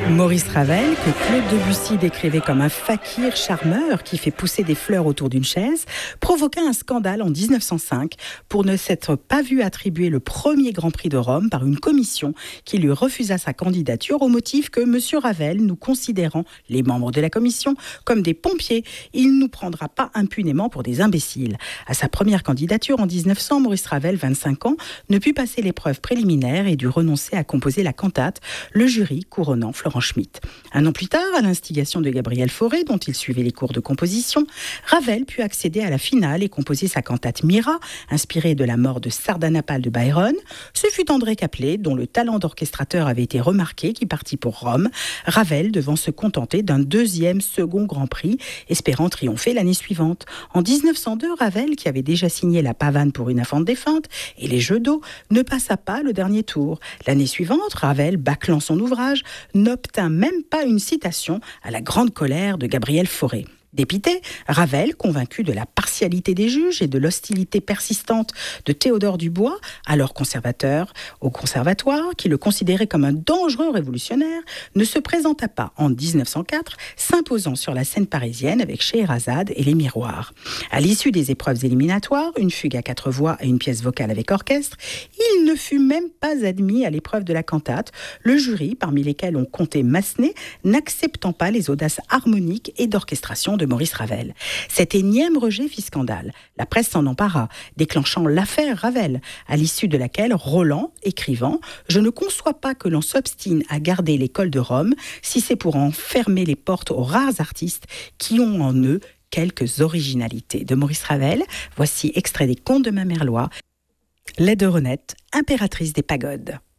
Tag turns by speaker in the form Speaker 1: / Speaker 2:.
Speaker 1: Maurice Ravel, que Claude Debussy décrivait comme un fakir charmeur qui fait pousser des fleurs autour d'une chaise, provoqua un scandale en 1905 pour ne s'être pas vu attribuer le premier Grand Prix de Rome par une commission qui lui refusa sa candidature au motif que M. Ravel, nous considérant, les membres de la commission, comme des pompiers, il ne nous prendra pas impunément pour des imbéciles. À sa première candidature en 1900, Maurice Ravel, 25 ans, ne put passer l'épreuve préliminaire et dut renoncer à composer la cantate, le jury couronnant Florent Schmitt. Un an plus tard, à l'instigation de Gabriel Fauré, dont il suivait les cours de composition, Ravel put accéder à la finale et composer sa cantate Mira, inspirée de la mort de Sardanapale de Byron. Ce fut André Caplet, dont le talent d'orchestrateur avait été remarqué, qui partit pour Rome, Ravel devant se contenter d'un second Grand Prix, espérant triompher l'année suivante. En 1902, Ravel, qui avait déjà signé la pavane pour une infante défunte et les jeux d'eau, ne passa pas le dernier tour. L'année suivante, Ravel, bâclant son ouvrage, n'obtint même pas une citation, à la grande colère de Gabriel Fauré. Dépité, Ravel, convaincu de la partialité des juges et de l'hostilité persistante de Théodore Dubois, alors conservateur au conservatoire, qui le considérait comme un dangereux révolutionnaire, ne se présenta pas en 1904, s'imposant sur la scène parisienne avec Scheherazade et les Miroirs. À l'issue des épreuves éliminatoires, une fugue à 4 voix et une pièce vocale avec orchestre, il ne fut même pas admis à l'épreuve de la cantate, le jury, parmi lesquels on comptait Massenet, n'acceptant pas les audaces harmoniques et d'orchestration de Maurice Ravel. Cet énième rejet fit scandale. La presse s'en empara, déclenchant l'affaire Ravel, à l'issue de laquelle Roland, écrivant « Je ne conçois pas que l'on s'obstine à garder l'école de Rome si c'est pour en fermer les portes aux rares artistes qui ont en eux quelques originalités ». De Maurice Ravel, voici extrait des Contes de Mamerlois, Laideronette, impératrice des pagodes.